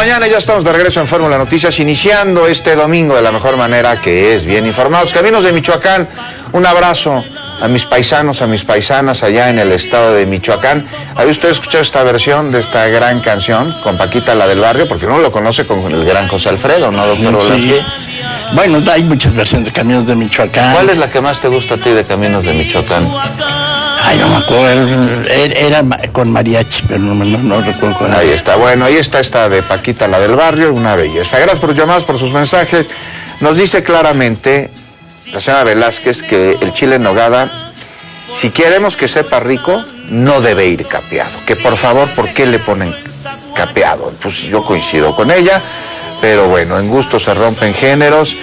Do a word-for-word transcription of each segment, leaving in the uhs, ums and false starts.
mañana, ya estamos de regreso en Fórmula Noticias, iniciando este domingo de la mejor manera, que es bien informados. Caminos de Michoacán, un abrazo a mis paisanos, a mis paisanas allá en el estado de Michoacán. ¿Había usted escuchado esta versión de esta gran canción con Paquita, la del barrio? Porque uno lo conoce con el gran José Alfredo, ¿no, doctor Olasky? Sí. Bueno, hay muchas versiones de Caminos de Michoacán. ¿Cuál es la que más te gusta a ti de Caminos de Michoacán? Ay, no me acuerdo, era con mariachi, pero no, no, no recuerdo cuál. Ahí está, bueno, ahí está esta de Paquita, la del barrio, una belleza. Gracias por sus llamadas, por sus mensajes. Nos dice claramente la señora Velázquez que el chile en nogada, si queremos que sepa rico, no debe ir capeado. Que por favor, ¿por qué le ponen capeado? Pues yo coincido con ella, pero bueno, en gusto se rompen géneros.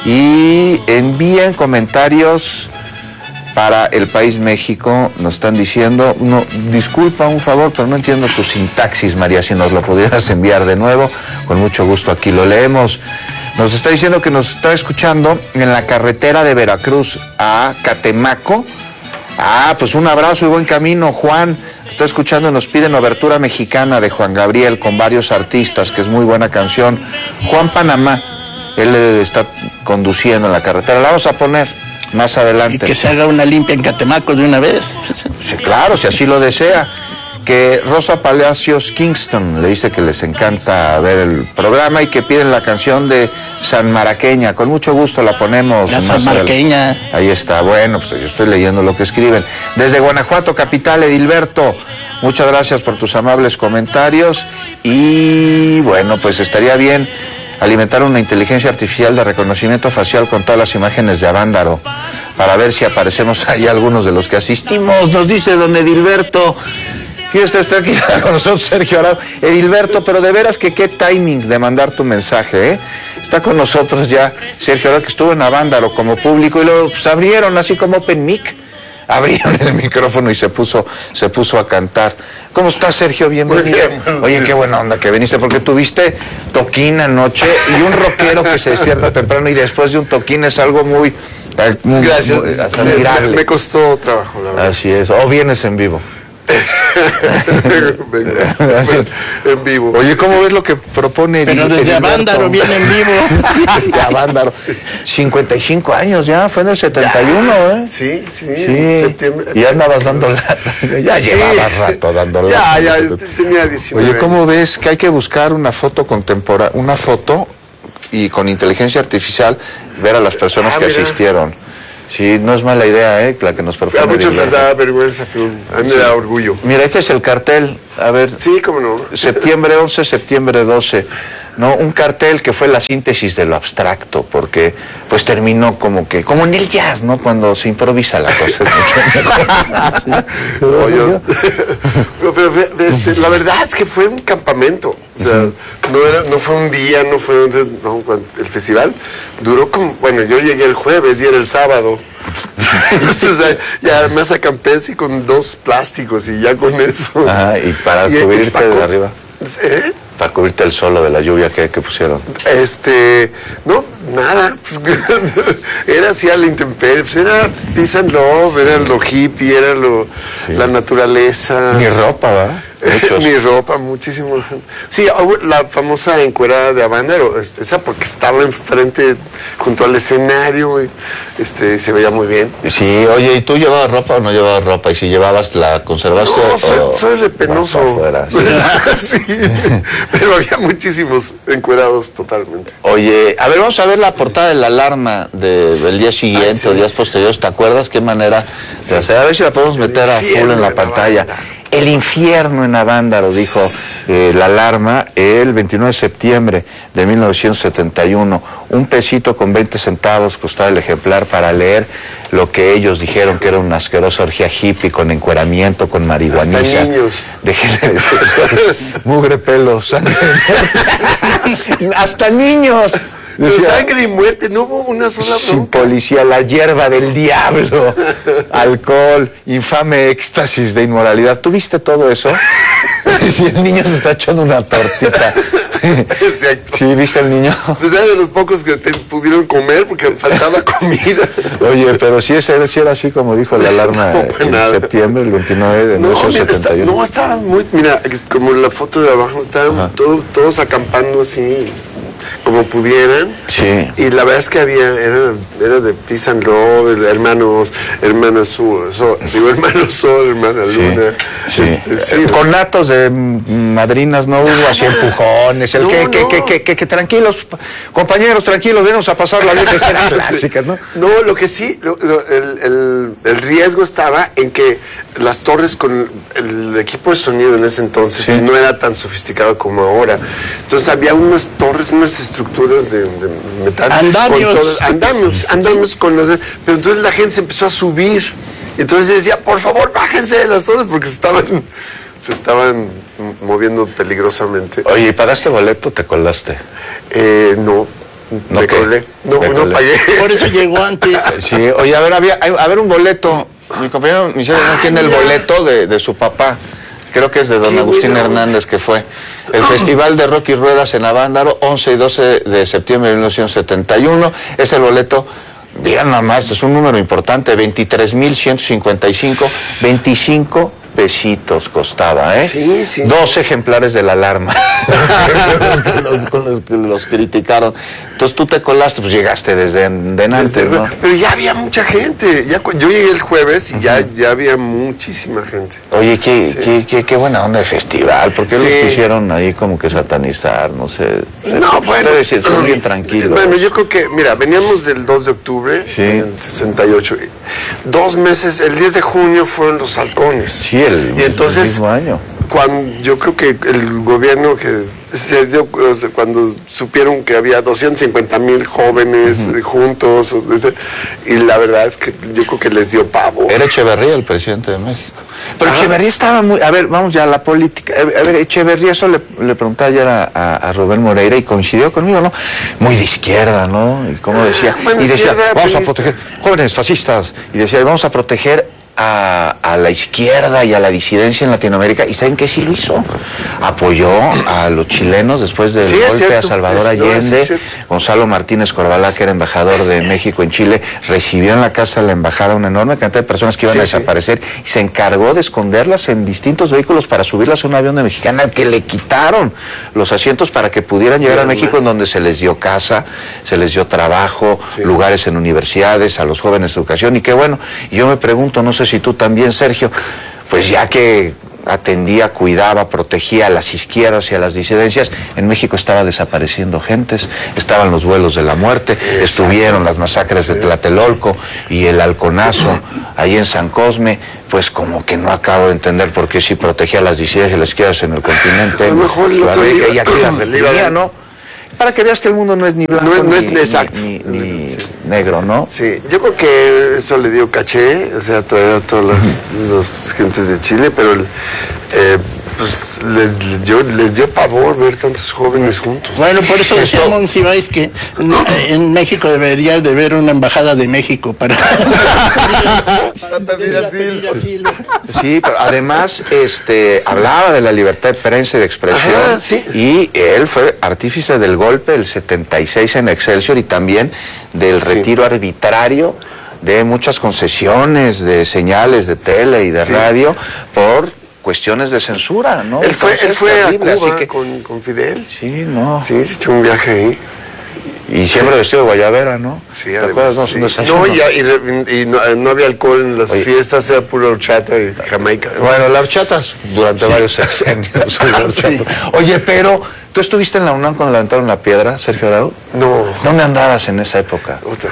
Y envíen comentarios para El País México, nos están diciendo, no, disculpa un favor, pero no entiendo tu sintaxis, María, si nos lo pudieras enviar de nuevo, con mucho gusto aquí lo leemos. Nos está diciendo que nos está escuchando en la carretera de Veracruz a Catemaco. Ah, pues un abrazo y buen camino, Juan. Está escuchando y nos piden Obertura Mexicana de Juan Gabriel con varios artistas, que es muy buena canción. Juan Panamá, él está conduciendo en la carretera, la vamos a poner más adelante. Y que se haga una limpia en Catemaco de una vez. Sí, claro, si así lo desea. Que Rosa Palacios Kingston le dice que les encanta ver el programa y que piden la canción de San Maraqueña. Con mucho gusto la ponemos. La San Maraqueña. Ahí está, bueno, pues yo estoy leyendo lo que escriben. Desde Guanajuato, capital, Edilberto, muchas gracias por tus amables comentarios. Y bueno, pues estaría bien alimentar una inteligencia artificial de reconocimiento facial con todas las imágenes de Avándaro para ver si aparecemos ahí algunos de los que asistimos, nos dice don Edilberto. Y usted está aquí con nosotros, Sergio Arau. Edilberto, pero de veras que qué timing de mandar tu mensaje, ¿eh? Está con nosotros ya Sergio Arau, que estuvo en Avándaro como público y luego pues, abrieron así como Open Mic. Abrieron el micrófono y se puso, se puso a cantar. ¿Cómo estás, Sergio? Bienvenido. Bien. Oye, qué buena onda que viniste, porque tuviste toquín anoche y un rockero que se despierta temprano y después de un toquín es algo muy... muy Gracias. Muy, sí, me, me costó trabajo, la verdad. Así es. O vienes en vivo. Vengo, en vivo. Oye, ¿cómo ves lo que propone? Pero desde Avándaro viene en vivo. Desde Avándaro. cincuenta y cinco años ya, fue en el setenta y uno, ¿eh? Sí, sí, sí. en septiembre. Y andabas dando lata. Ya sí. Llevabas rato dando lata. Ya, ya, tenía diecinueve. Oye, ¿cómo ves que hay que buscar una foto contemporánea, una foto y con inteligencia artificial ver a las personas ah, que mira. asistieron? Sí, no es mala idea, ¿eh? La que nos propone. A muchos les da vergüenza, pero a mí sí. me da orgullo. Mira, este es el cartel, a ver. Sí, cómo no. Septiembre once, septiembre doce. No, un cartel que fue la síntesis de lo abstracto, porque pues terminó como que, como en el jazz, ¿no? Cuando se improvisa la cosa es mucho mejor. ¿Sí? Oye, pero, pero este, la verdad es que fue un campamento. O sea, uh-huh. no, era, no fue un día, no fue un, no, el festival duró como, bueno, yo llegué el jueves y era el sábado. Entonces, ya además acampé así con dos plásticos y ya con eso. Ajá, y para y cubrirte Paco, desde arriba. ¿Eh? Para cubrirte el solo de la lluvia que, que pusieron. Este, no, nada. Pues, era así a la intemperie, pues era peace and love, era lo hippie, era lo, sí. la naturaleza. Ni ropa, ¿verdad? Mi ropa, muchísimo. Sí, la famosa encuerada de Avándaro, esa porque estaba enfrente, junto al escenario, y este, se veía muy bien. Sí, oye, ¿y tú llevabas ropa o no llevabas ropa? ¿Y si llevabas, la conservaste? No, soy, o soy repenoso. Sí. Sí, pero había muchísimos encuerados totalmente. Oye, a ver, vamos a ver la portada de la alarma de, del día siguiente Ay, sí. o días posteriores. ¿Te acuerdas qué manera sí. de hacer? A ver si la podemos meter a full en la pantalla. El infierno en Avándaro, dijo eh, la alarma, el veintinueve de septiembre de mil novecientos setenta y uno. Un pesito con veinte centavos costaba el ejemplar para leer lo que ellos dijeron que era una asquerosa orgía hippie con encueramiento, con marihuaniza. Hasta niños. De género sexual, mugre, pelo, sangre. Hasta niños. Decía, sangre y muerte, no hubo una sola sin bronca. Policía, la hierba del diablo, alcohol, infame éxtasis de inmoralidad. ¿Tú viste todo eso? Si el niño se está echando una tortita Exacto. Sí, ¿viste al niño? Pues era de los pocos que te pudieron comer porque faltaba comida. Oye, pero sí, ese, sí era así como dijo la alarma No, pues en nada. septiembre, el veintinueve de No, mil novecientos mira, está- setenta y uno. no, estaban muy, mira, como la foto de abajo, estaban todo- todos acampando así, como pudieran. Sí. Y la verdad es que había, era, era de Peace and Love, de hermanos, hermanas Sol, Sol, digo, hermanos Sol, hermana Sí, Luna. sí. Este, sí. Eh, Con natos de mm, madrinas no hubo así empujones, el No, que, que, no. que, que, que, que tranquilos, compañeros, tranquilos, vamos a pasar la vida, que será clásica, ¿no? No, lo que sí, lo- lo- el, el- el riesgo estaba en que las torres con el equipo de sonido en ese entonces Sí. pues, no era tan sofisticado como ahora. Entonces había unas torres, unas estructuras de, de metal. Andamios. con todo- andamios, andamios con las... Pero entonces la gente se empezó a subir. Entonces decía, por favor, bájense de las torres porque se estaban, se estaban moviendo peligrosamente. Oye, ¿y pagaste boleto o te colaste? Eh, no, ¿No me qué? colé. No, Me no colé. pagué. Por eso llegó antes. Sí, oye, a ver, había, hay- a ver un boleto. Mi compañero Michelle no tiene el ya. boleto de, de su papá. Creo que es de don Qué Agustín bueno. Hernández, que fue el Festival de Rock y Ruedas en Avándaro, once y doce de septiembre de mil novecientos setenta y uno. Es el boleto, vean nada más, es un número importante, veintitrés mil ciento cincuenta y cinco, veinticinco pesitos costaba, ¿eh? Sí, sí. Dos ejemplares de la alarma. con, los, con los que los criticaron. Entonces tú te colaste, pues llegaste desde en- de antes, ¿no? Pero ya había mucha gente. Ya, cu- yo llegué el jueves y ya, ya había muchísima gente. Oye, qué, Sí. qué, qué, qué buena onda de festival. ¿Por qué Sí. los quisieron ahí como que satanizar? No sé. No, bueno. Ustedes sí son bien tranquilos. Bueno, yo creo que, mira, veníamos del dos de octubre, Sí. en sesenta y ocho. Dos meses, el diez de junio fueron los halcones. Sí, el, Y entonces, el mismo año. cuando yo creo que el gobierno que se dio, o sea, cuando supieron que había doscientos cincuenta mil jóvenes eh, juntos, o ese, y la verdad es que yo creo que les dio pavo. Era Echeverría el presidente de México. Pero Ah. Echeverría estaba muy... A ver, vamos ya a la política. A ver, Echeverría, eso le, le preguntaba ayer a, a, a Rubén Moreira y coincidió conmigo, ¿no? Muy de izquierda, ¿no? Y como decía... Bueno, y decía, izquierda, vamos a priista. proteger... Jóvenes fascistas. Y decía, vamos a proteger a, a la izquierda y a la disidencia en Latinoamérica. ¿Y saben qué sí lo hizo? Apoyó a los chilenos después del Sí, es golpe cierto. a Salvador Es- no, sí, Allende. es cierto. Gonzalo Martínez Corbalá, que era embajador de México en Chile, recibió en la casa de la embajada una enorme cantidad de personas que iban Sí, a sí. desaparecer y se encargó de esconderlas en distintos vehículos para subirlas a un avión de Mexicana, al que le quitaron los asientos para que pudieran llegar a Mira México, más. en donde se les dio casa, se les dio trabajo, Sí. lugares en universidades, a los jóvenes educación. Y qué bueno, y yo me pregunto, no sé si tú también, Sergio, pues ya que atendía, cuidaba, protegía a las izquierdas y a las disidencias, en México estaba desapareciendo gentes, estaban los vuelos de la muerte, estuvieron las masacres de Tlatelolco y el halconazo ahí en San Cosme, pues como que no acabo de entender por qué si protegía a las disidencias y a las izquierdas en el continente, A lo mejor el otro Sudamérica, día- y aquí las le iba a reprimía, dar- ¿no? Para que veas que el mundo no es ni blanco No es- no es ni, exacto. ni- ni- ni Sí. negro, ¿no? Sí, yo creo que eso le dio caché, o sea, traer a todas las, las gentes de Chile, pero el, eh, pues les, les dio, les dio pavor ver tantos jóvenes juntos. Bueno, por eso decía Esto- Monsiváis que en, en México debería de haber una embajada de México para, para pedir asilo. pedir asilo. Sí, pero además este, hablaba de la libertad de prensa y de expresión. Ajá, sí. Y él fue artífice del golpe del setenta y seis en Excelsior y también del Sí. retiro arbitrario de muchas concesiones de señales de tele y de Sí. radio por cuestiones de censura, ¿no? Él fue, Entonces, él fue a terrible, Cuba así que- con, con Fidel. Sí, no. Sí, se echó un viaje ahí. Y siempre vestido de guayabera, ¿no? Sí, ¿Te además. acuerdas? No, sí. un desayuno. No, y, y- y no, no había alcohol en las Oye. fiestas, era pura horchata y Jamaica. Bueno, la horchatas durante varios sexenios. la horchata. Oye, pero ¿tú estuviste en la UNAM cuando levantaron la piedra, Sergio Arau? No, ¿Dónde andabas en esa época? otra.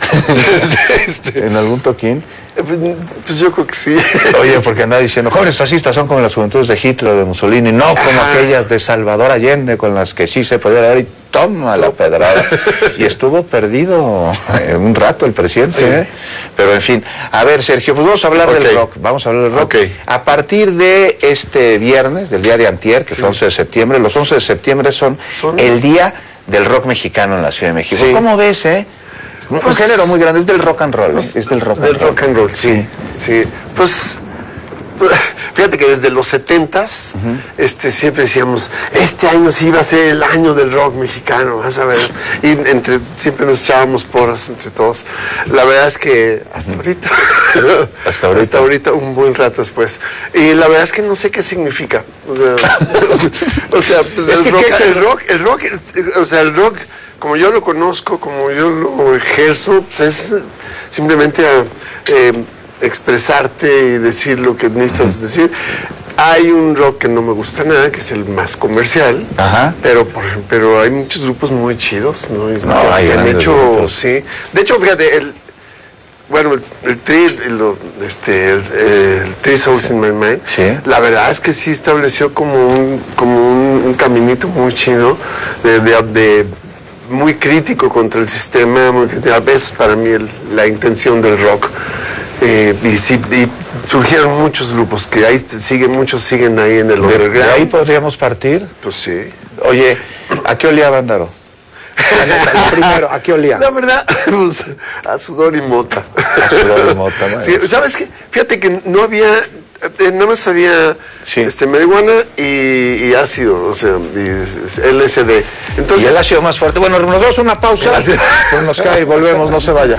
Este, ¿En algún toquín? eh, pues, pues yo creo que sí. Oye, porque andaba diciendo, jóvenes fascistas son como las juventudes de Hitler o de Mussolini, no como Ajá. aquellas de Salvador Allende con las que sí se podía dar y toma la pedrada. Y estuvo perdido eh, un rato el presidente, Sí. ¿eh? Pero en fin, a ver, Sergio, pues vamos a hablar Ok. del rock, vamos a hablar del rock. Ok. A partir de este viernes, del día de antier, que Sí. fue once de septiembre, los once de septiembre son, Son- el día del rock mexicano en la Ciudad de México. Sí. ¿Cómo ves, eh? Un Pues- género muy grande, es del rock and roll, ¿eh? es del rock and Del roll. rock and roll, sí. Sí, pues fíjate que desde los setentas, uh-huh. este, siempre decíamos, este año sí iba a ser el año del rock mexicano, vas a ver. Y entre, siempre nos echábamos porras entre todos. La verdad es que hasta ahorita, hasta ahorita, hasta ahorita, un buen rato después. Y la verdad es que no sé qué significa. O sea, o sea pues es el, que rock, es el... el rock, el rock, el, o sea, el rock, como yo lo conozco, como yo lo ejerzo, pues es simplemente eh, expresarte y decir lo que necesitas uh-huh. decir. Hay un rock que no me gusta nada, que es el más comercial, Ajá. pero por, pero hay muchos grupos muy chidos, ¿no? Y no, que, hay que han hecho, grupos. sí. De hecho, fíjate, el, bueno, el, el Tri, el, este, el, el Three Souls in My Mind, sí. la verdad es que sí estableció como un, como un, un caminito muy chido de, de, de muy crítico contra el sistema, muy, a veces para mí el, la intención del rock. Eh, y, sí, y surgieron muchos grupos que ahí siguen, muchos siguen ahí en el de, underground. ¿De ahí podríamos partir? Pues sí. Oye, ¿a qué olía Vándaro? Primero, ¿a qué olía? La verdad, pues, a sudor y mota. A sudor y mota, ¿no? Sí, ¿sabes qué? Fíjate que no había, eh, nada más había sí. este, marihuana y, y ácido, o sea, y L S D. Entonces, y el ácido más fuerte. Bueno, nos damos una pausa, pero nos cae y volvemos, no se vaya.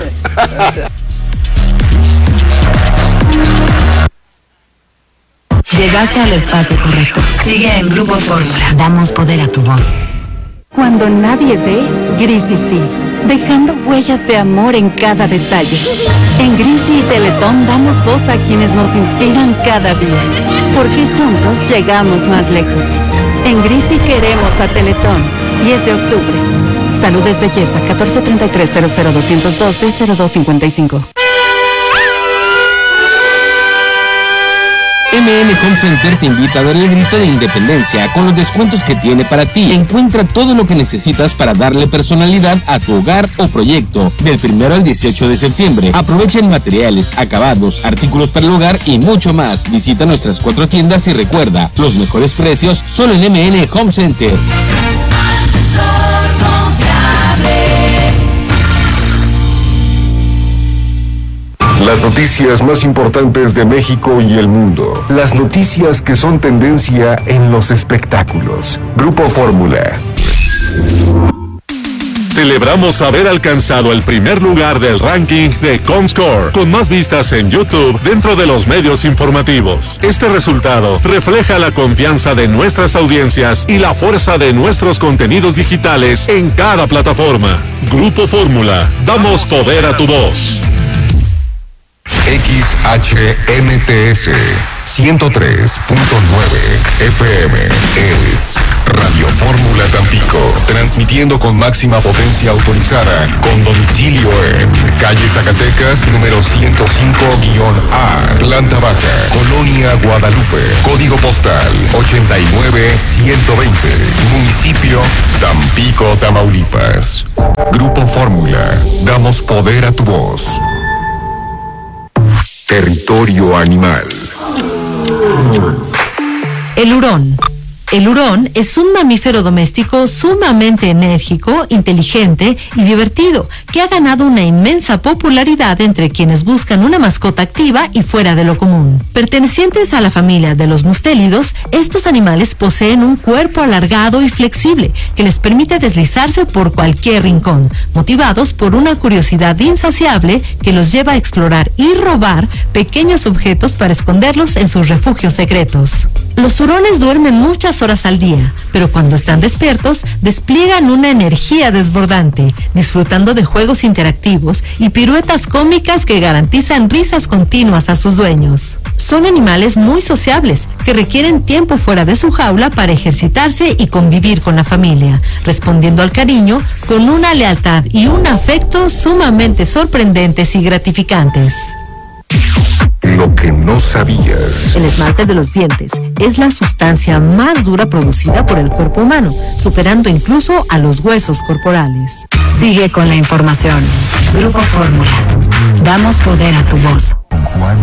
Llegaste al espacio correcto. Sigue en Grupo Fórmula. Damos poder a tu voz. Cuando nadie ve, Grisi sí, dejando huellas de amor en cada detalle. En Grisi y Teletón damos voz a quienes nos inspiran cada día, porque juntos llegamos más lejos. En Grisi queremos a Teletón. diez de octubre. Salud es belleza. catorce treinta y tres cero cero doscientos dos de cero dos cincuenta y cinco. M N Home Center te invita a dar el grito de independencia con los descuentos que tiene para ti. Encuentra todo lo que necesitas para darle personalidad a tu hogar o proyecto. Del primero al dieciocho de septiembre. Aprovechen materiales, acabados, artículos para el hogar y mucho más. Visita nuestras cuatro tiendas y recuerda, los mejores precios solo en M N Home Center. Las noticias más importantes de México y el mundo. Las noticias que son tendencia en los espectáculos. Grupo Fórmula. Celebramos haber alcanzado el primer lugar del ranking de Comscore, con más vistas en YouTube dentro de los medios informativos. Este resultado refleja la confianza de nuestras audiencias y la fuerza de nuestros contenidos digitales en cada plataforma. Grupo Fórmula, damos poder a tu voz. X H M T S ciento tres punto nueve F M es Radio Fórmula Tampico, transmitiendo con máxima potencia autorizada, con domicilio en calle Zacatecas, número ciento cinco A, planta baja, Colonia Guadalupe, código postal ochenta y nueve ciento veinte, municipio Tampico, Tamaulipas. Grupo Fórmula, damos poder a tu voz. Territorio animal. El hurón. El hurón es un mamífero doméstico sumamente enérgico, inteligente y divertido, que ha ganado una inmensa popularidad entre quienes buscan una mascota activa y fuera de lo común. Pertenecientes a la familia de los mustélidos, estos animales poseen un cuerpo alargado y flexible que les permite deslizarse por cualquier rincón, motivados por una curiosidad insaciable que los lleva a explorar y robar pequeños objetos para esconderlos en sus refugios secretos. Los hurones duermen muchas horas al día, pero cuando están despiertos despliegan una energía desbordante, disfrutando de juegos interactivos y piruetas cómicas que garantizan risas continuas a sus dueños. Son animales muy sociables, que requieren tiempo fuera de su jaula para ejercitarse y convivir con la familia, respondiendo al cariño con una lealtad y un afecto sumamente sorprendentes y gratificantes. Lo que no sabías. El esmalte de los dientes es la sustancia más dura producida por el cuerpo humano, superando incluso a los huesos corporales. Sigue con la información. Grupo Fórmula. Damos poder a tu voz. Juan